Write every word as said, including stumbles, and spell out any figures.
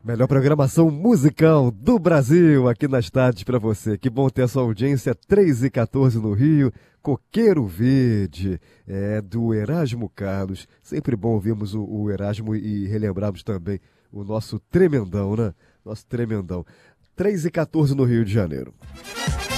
Melhor programação musical do Brasil aqui nas tardes para você. Que bom ter a sua audiência. Três e quatorze no Rio. Coqueiro Verde, é, do Erasmo Carlos. Sempre bom ouvirmos o, o Erasmo e relembrarmos também o nosso tremendão, né? Nosso tremendão. Três e quatorze no Rio de Janeiro.